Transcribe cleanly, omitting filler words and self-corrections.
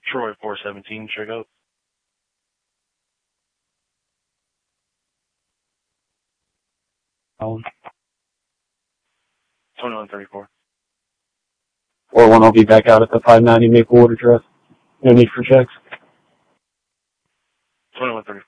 Troy 417, check out. Oh. 2134. 4-1, I'll be back out at the 590 Maplewood address. No need for checks. 2134.